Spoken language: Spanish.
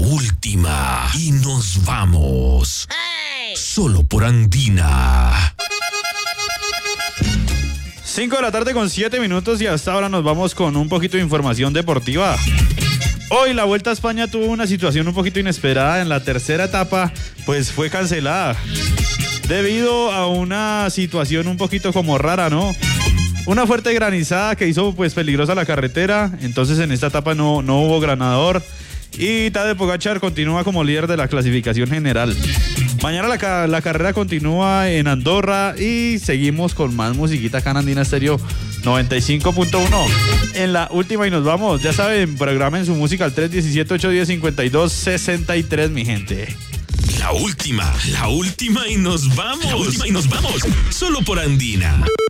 última y nos vamos. ¡Hey! Solo por Andina. 5 de la tarde con 7 minutos y hasta ahora nos vamos con un poquito de información deportiva. Hoy la Vuelta a España tuvo una situación un poquito inesperada. En la tercera etapa pues fue cancelada debido a una situación un poquito como rara, ¿no? Una fuerte granizada que hizo pues peligrosa la carretera. Entonces en esta etapa no hubo ganador y Tadej Pogačar continúa como líder de la clasificación general. Mañana la carrera continúa en Andorra y seguimos con más musiquita acá en Andina Stereo 95.1. En la última y nos vamos. Ya saben, programen su música al 317-810-5263, mi gente. La última y nos vamos. Solo por Andina.